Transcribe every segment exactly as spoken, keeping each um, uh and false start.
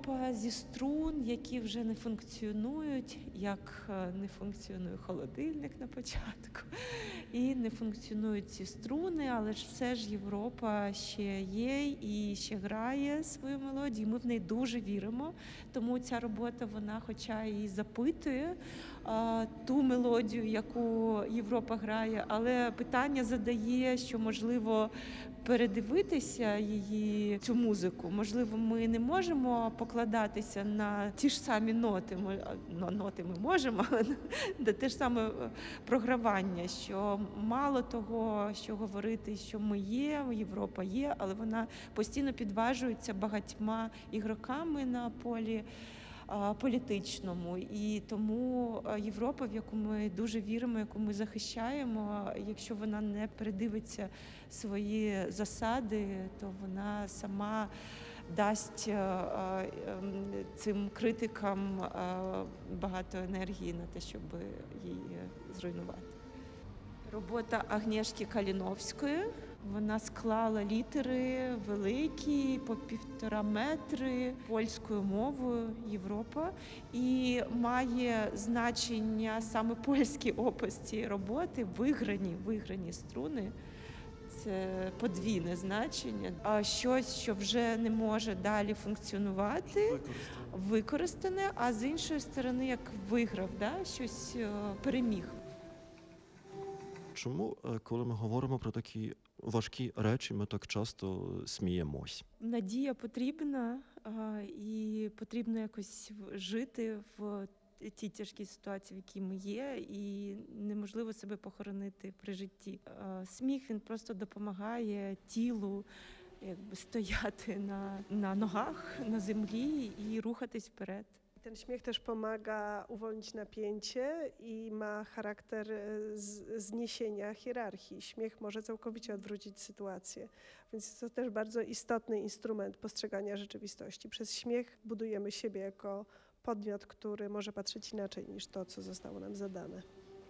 Європа зі струн, які вже не функціонують, як не функціонує холодильник на початку, і не функціонують ці струни, але ж все ж Європа ще є і ще грає свою мелодію. Ми в неї дуже віримо, тому ця робота, вона хоча і запитує а, ту мелодію, яку Європа грає, але питання задає, що можливо передивитися її, цю музику. Можливо, ми не можемо покладатися на ті ж самі ноти. Ми, ну, ноти ми можемо, але на те ж саме програвання, що мало того, що говорити, що ми є, Європа є, але вона постійно підважується багатьма ігроками на полі політичному. І тому Європа, в яку ми дуже віримо, яку ми захищаємо, якщо вона не передивиться свої засади, то вона сама дасть цим критикам багато енергії на те, щоб її зруйнувати. Робота Агнєшки Каліновської. Вона склала літери великі, по півтора метри, польською мовою Європа. І має значення саме польський опис цієї роботи, виграні, виграні струни. Це подвійне значення. А щось, що вже не може далі функціонувати, використане, а з іншої сторони, як виграв, да? Щось переміг. Чому, коли ми говоримо про такі важкі речі, ми так часто сміємось? Надія потрібна, і потрібно якось жити в тій тяжкій ситуації, в якій ми є, і неможливо себе похоронити при житті. Сміх, він просто допомагає тілу якби стояти на, на ногах, на землі і рухатись вперед. Ten śmiech też pomaga uwolnić napięcie i ma charakter z, zniesienia hierarchii. Śmiech może całkowicie odwrócić sytuację, więc jest to też bardzo istotny instrument postrzegania rzeczywistości. Przez śmiech budujemy siebie jako podmiot, który może patrzeć inaczej niż to, co zostało nam zadane.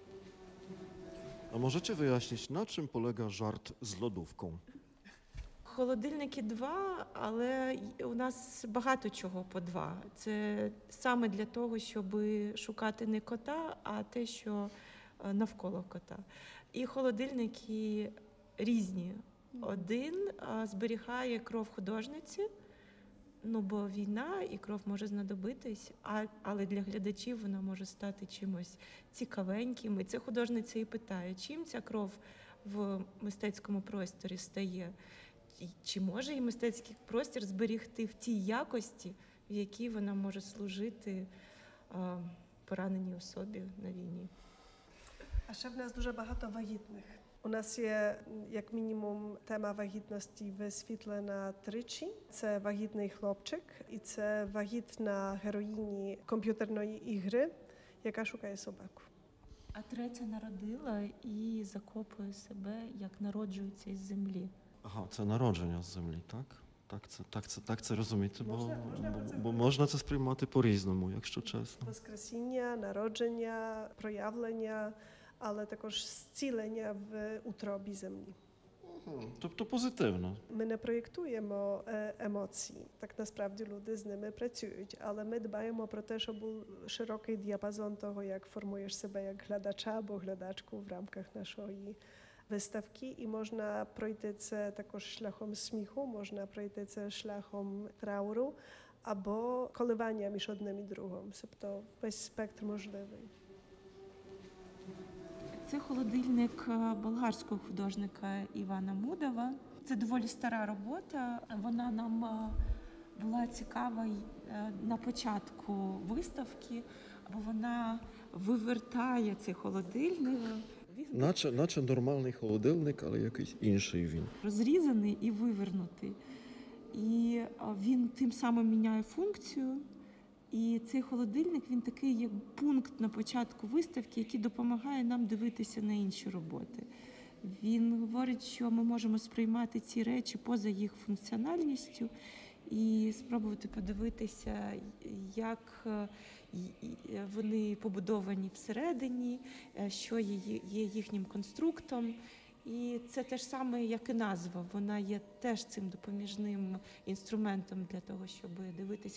A możecie wyjaśnić, na czym polega żart z lodówką? Холодильники два, але у нас багато чого по два. Це саме для того, щоб шукати не кота, а те, що навколо кота. І холодильники різні. Один зберігає кров художниці, ну бо війна і кров може знадобитись, а, але для глядачів вона може стати чимось цікавеньким. І це художниця і питає, чим ця кров в мистецькому просторі стає. Чи може і мистецький простір зберігти в тій якості, в якій вона може служити а, пораненій особі на війні? A ще в нас дуже багато вагітних. У нас є, як мінімум, тема вагітності висвітлена тричі. Це вагітний хлопчик і це вагітна героїні комп'ютерної ігри, яка шукає собаку. А третя народила і закопує себе, як народжується із землі. Ага, це народження з землі, так? Так це, так це, так це розуміти, бо Можна- можна бо, про це бо можна це сприймати по-різному, якщо чесно. Воскресіння, народження, проявлення, але також зцілення в утробі землі. Тобто позитивно. Ми не проєктуємо е, емоції, так насправді люди з ними працюють, але ми дбаємо про те, щоб був широкий діапазон того, як формуєш себе як глядача або глядачку в рамках нашої виставки. І можна пройти це також шляхом сміху, можна пройти це шляхом трауру або коливання між одним і другим. Тобто весь спектр можливий. Це холодильник болгарського художника Івана Мудова. Це доволі стара робота. Вона нам була цікава на початку виставки, бо вона вивертає цей холодильник. Наче, наче нормальний холодильник, але якийсь інший він. Розрізаний і вивернутий. І він тим самим міняє функцію. І цей холодильник, він такий як пункт на початку виставки, який допомагає нам дивитися на інші роботи. Він говорить, що ми можемо сприймати ці речі поза їх функціональністю і спробувати подивитися, як вони побудовані всередині, що є їхнім конструктом. І це те ж саме, як і назва. Вона є теж цим допоміжним інструментом для того, щоб дивитися